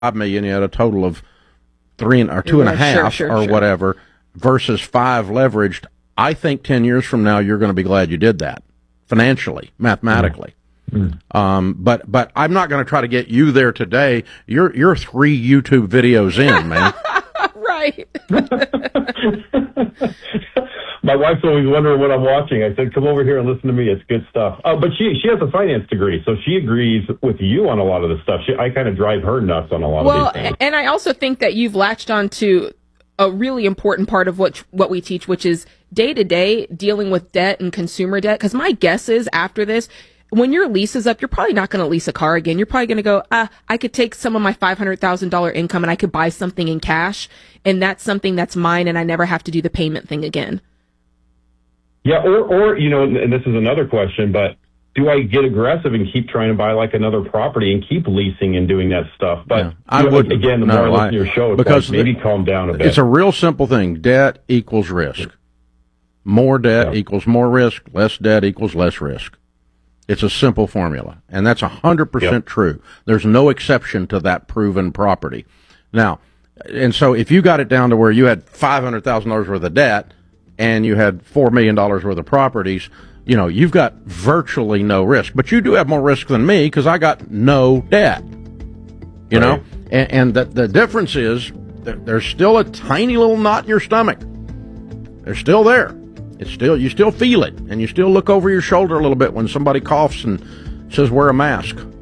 5 million, you had a total of three or two and a half or whatever versus 5 leveraged. I think 10 years from now, you're going to be glad you did that financially, mathematically. But I'm not going to try to get you there today. You're 3 YouTube videos in, man. Right. My wife's always wondering what I'm watching. I said, come over here and listen to me. It's good stuff. But she has a finance degree, so she agrees with you on a lot of the stuff. I kind of drive her nuts on a lot of these things. And I also think that you've latched on to a really important part of what we teach, which is day-to-day dealing with debt and consumer debt. Because my guess is after this, when your lease is up, you're probably not going to lease a car again. You're probably going to go, I could take some of my $500,000 income and I could buy something in cash. And that's something that's mine and I never have to do the payment thing again. Yeah, or and this is another question, but do I get aggressive and keep trying to buy like another property and keep leasing and doing that stuff? But yeah, I would again, the more I listen to your show, because maybe calm down a bit. It's a real simple thing. Debt equals risk. More debt equals more risk. Less debt equals less risk. It's a simple formula, and that's 100% true. There's no exception to that proven property. Now, and so if you got it down to where you had $500,000 worth of debt and you had $4 million worth of properties, you've got virtually no risk. But you do have more risk than me because I got no debt. You know? And the difference is there's still a tiny little knot in your stomach. They're still there. You still feel it, and you still look over your shoulder a little bit when somebody coughs and says wear a mask.